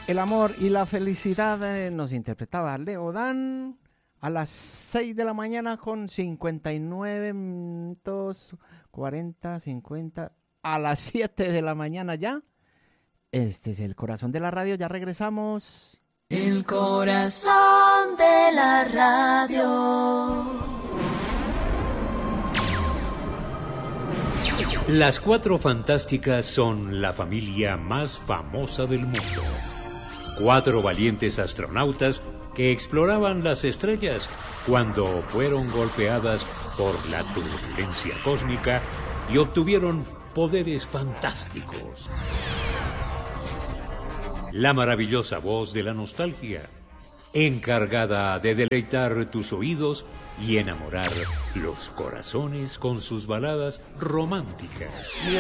El amor y la felicidad nos interpretaba Leo Dan a las 6 de la mañana con 59 minutos, 40, 50, a las 7 de la mañana ya. Este es el corazón de la radio, ya regresamos. El corazón de la radio. Las Cuatro Fantásticas son la familia más famosa del mundo. 4 valientes astronautas que exploraban las estrellas cuando fueron golpeadas por la turbulencia cósmica y obtuvieron poderes fantásticos. La maravillosa voz de la nostalgia, encargada de deleitar tus oídos y enamorar los corazones con sus baladas románticas.